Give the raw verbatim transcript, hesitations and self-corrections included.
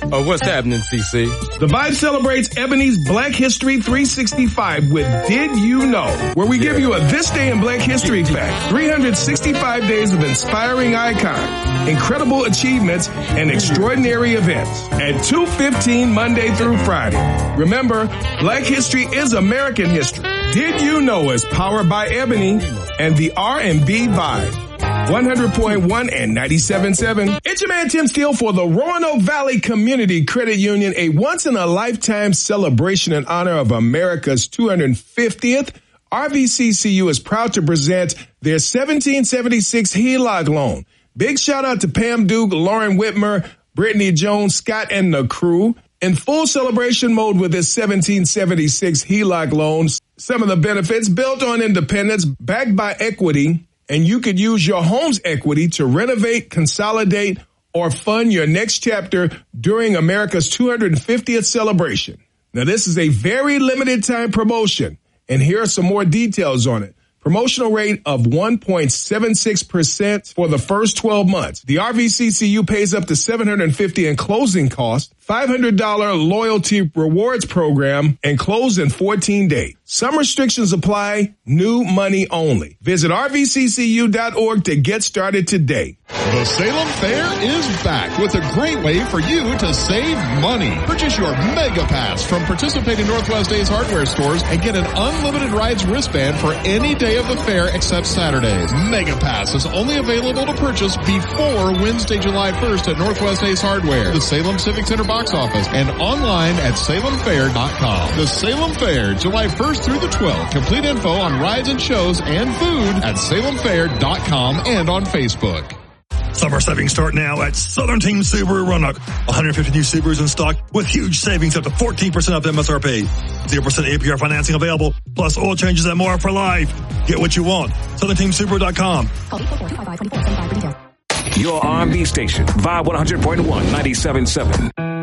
Oh, what's happening, C C? The Vibe celebrates Ebony's Black History three sixty-five with Did You Know, where we give you a This Day in Black History fact. three hundred sixty-five days of inspiring icons, incredible achievements, and extraordinary events at two fifteen Monday through Friday. Remember, Black History is American history. Did You Know is powered by Ebony and the R and B Vibe. one hundred point one and ninety-seven point seven. It's your man Tim Steele for the Roanoke Valley Community Credit Union, a once-in-a-lifetime celebration in honor of America's two hundred fiftieth. R V C C U is proud to present their seventeen seventy-six H E L O C loan. Big shout out to Pam Duke, Lauren Whitmer, Brittany Jones, Scott, and the crew. In full celebration mode with this seventeen seventy-six H E L O C loans, some of the benefits built on independence, backed by equity, and you could use your home's equity to renovate, consolidate, or fund your next chapter during America's two hundred fiftieth celebration. Now, this is a very limited time promotion, and here are some more details on it. Promotional rate of one point seven six percent for the first twelve months. The R V C C U pays up to seven hundred fifty dollars in closing costs, five hundred dollars loyalty rewards program, and close in fourteen days. Some restrictions apply, new money only. Visit R V C C U dot org to get started today. The Salem Fair is back with a great way for you to save money. Purchase your Mega Pass from participating Northwest Ace hardware stores and get an unlimited rides wristband for any day of the fair except Saturdays. Mega Pass is only available to purchase before Wednesday, July first at Northwest Ace Hardware, the Salem Civic Center box office, and online at salem fair dot com. The Salem Fair, July first through the twelfth. Complete info on rides and shows and food at salem fair dot com and on Facebook. Summer savings start now at Southern Team Subaru Roanoke. one hundred fifty new Subarus in stock with huge savings up to fourteen percent off M S R P. zero percent A P R financing available, plus oil changes and more for life. Get what you want. southern team subaru dot com. Your R and B station, Vibe one hundred point one, ninety-seven point seven.